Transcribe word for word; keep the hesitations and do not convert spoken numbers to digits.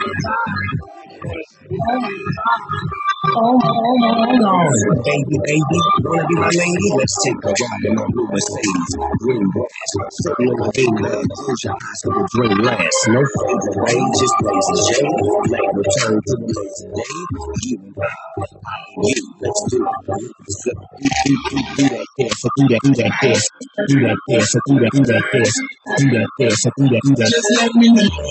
Oh, oh, oh, baby, baby, wanna be my lady? Let's take a ride in my blue Mercedes. Green grass, sitting on the mainland. Close your eyes, let the dream last. No fading away, just blazing shade. Like return to the lazy day. You and I, you, let's do it. So, do, do, do, do that dance, so do that, do that dance, do that dance, so do that, do that dance, do that dance, so do that, do that. Just let me know.